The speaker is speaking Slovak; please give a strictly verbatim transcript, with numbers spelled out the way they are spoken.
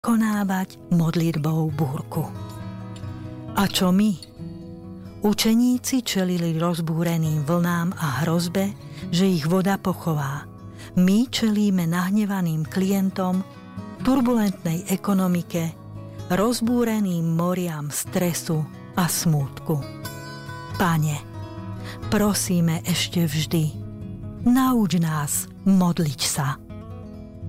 konávať modlitbou búrku. A čo my? Učeníci čelili rozbúreným vlnám a hrozbe, že ich voda pochová. My čelíme nahnevaným klientom, turbulentnej ekonomike, rozbúreným moriam stresu a smútku. Pane, prosíme ešte vždy, nauč nás modliť sa.